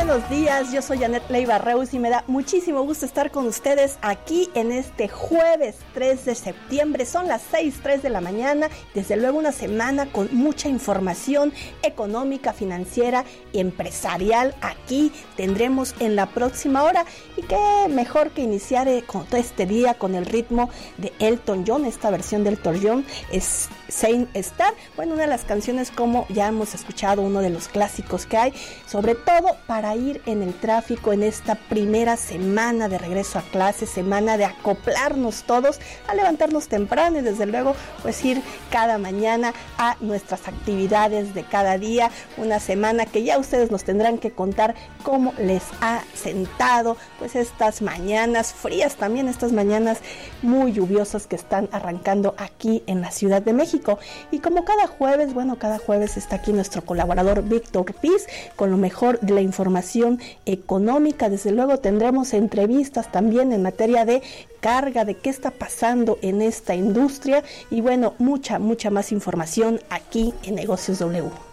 buenos días, yo soy Janet Leiva Reus y me da muchísimo gusto estar con ustedes aquí en este jueves 3 de septiembre, son las 6:03 de la mañana, desde luego una semana con mucha información económica, financiera y empresarial aquí tendremos en la próxima hora y qué mejor que iniciar con todo este día con el ritmo de Elton John, esta versión de Elton John es Saint Star, bueno, una de las canciones como ya hemos escuchado, uno de los clásicos que hay, sobre todo para ir en el tráfico en esta primera semana de regreso a clase, semana de acoplarnos todos, a levantarnos temprano y desde luego pues ir cada mañana a nuestras actividades de cada día, una semana que ya ustedes nos tendrán que contar cómo les ha sentado pues estas mañanas frías, también estas mañanas muy lluviosas que están arrancando aquí en la Ciudad de México. Y como cada jueves, bueno, cada jueves está aquí nuestro colaborador Víctor Piz con lo mejor de la información económica. Desde luego tendremos entrevistas también en materia de carga, de qué está pasando en esta industria y bueno, mucha más información aquí en Negocios W.